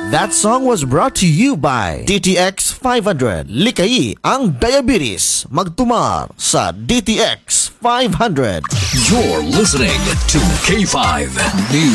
That song was brought to you by DTX 500. Likai ang diabetes. Magtumar sa DTX 500. You're listening to K5 News.